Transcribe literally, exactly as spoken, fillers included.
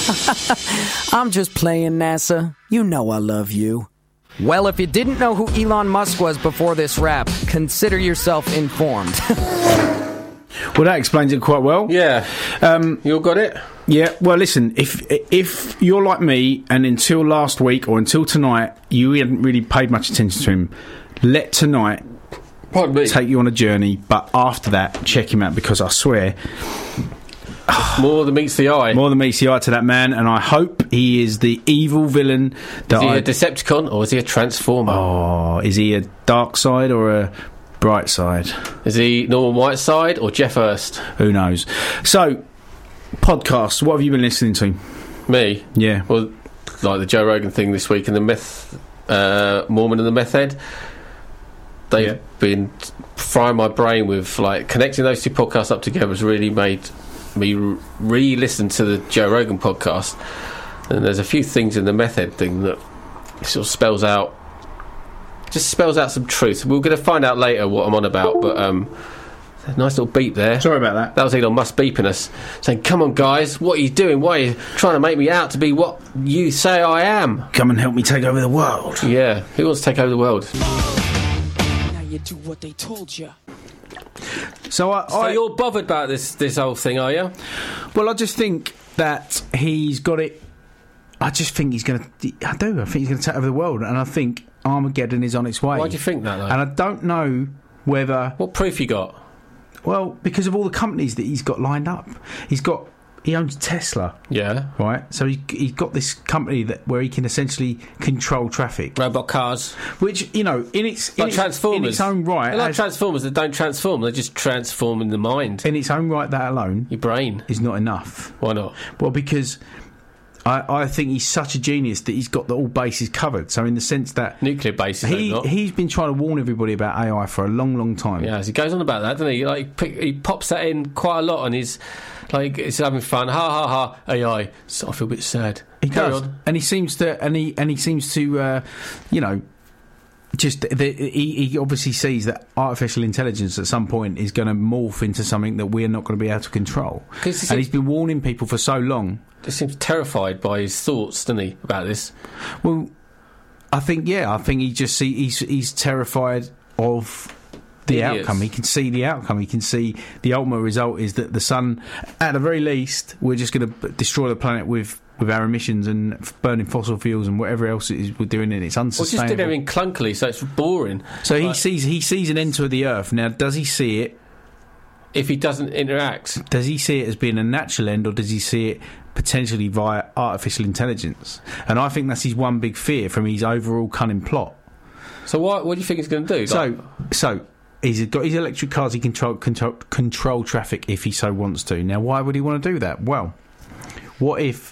I'm just playing, NASA. You know I love you. Well, if you didn't know who Elon Musk was before this rap, consider yourself informed. Well, that explains it quite well. Yeah. Um, you all got it? Yeah. Well, listen, if if you're like me and until last week or until tonight you hadn't really paid much attention to him, let tonight Pardon me. take you on a journey. But after that, check him out, because I swear... More than meets the eye. More than meets the eye to that man, and I hope he is the evil villain that Is he I... a Decepticon or is he a Transformer? Oh, is he a dark side or a bright side? Is he Norman Whiteside or Jeff Hurst? Who knows? So, podcasts, what have you been listening to? Me? Yeah. Well, like the Joe Rogan thing this week and the meth, uh, Mormon and the meth head. They've Yeah. been frying my brain with, like, connecting those two podcasts up together has really made me re-listen to the Joe Rogan podcast. And there's a few things in the meth head thing that sort of spells out, just spells out some truth. We're going to find out later what I'm on about, but um, nice little beep there. Sorry about that. That was Elon Musk beeping us, saying, "Come on, guys, what are you doing? Why are you trying to make me out to be what you say I am? Come and help me take over the world." Yeah, who wants to take over the world? Now you do what they told you. So, I, So I you're bothered about this this whole thing, are you? well, I just think that he's got it. I just think he's going to. I do. I think he's going to take over the world, and I think Armageddon is on its way. Why do you think that, though? And I don't know whether. What proof you got? Well, because of all the companies that he's got lined up, he's got. He owns Tesla, Yeah. right? So he, he's got this company that where he can essentially control traffic, Robot cars. which, you know, in its in Like its, Transformers. in its own right, They're like has- Transformers that don't transform, they just transform in the mind. in its own right, that alone Your brain. is not enough. Why not? Well, because I, I think he's such a genius that he's got the, all bases covered. So in the sense that Nuclear bases, he though, not. he's been trying to warn everybody about A I for a long, long time. Yeah, he goes on about that, doesn't he? Like, pick, he pops that in quite a lot on his, like, he's having fun. Ha ha ha, A I. So I feel a bit sad. He Carry does, on. and he seems to, and he and he seems to, uh, you know, just the, he, he obviously sees that artificial intelligence at some point is going to morph into something that we're not going to be able to control. 'Cause he And he's been warning people for so long. He seems terrified by his thoughts, doesn't he, about this? Well, I think yeah, I think he just see he's he's terrified of the Idiots. outcome. He can see the outcome. He can see the ultimate result is that the sun, at the very least, we're just going to destroy the planet with, with our emissions and f- burning fossil fuels and whatever else it is we're doing, and it's Well, just unsustainable. did everything clunkily, so it's boring. so he Like, sees he sees an end to the Earth. Now, does he see it? if he doesn't interact. Does he see it as being a natural end, or does he see it potentially via artificial intelligence? And I think that's his one big fear from his overall cunning plot. So what, what do you think he's going to do? Like, So, so he's got his electric cars. He can control, control control traffic if he so wants to. Now, why would he want to do that? Well, what if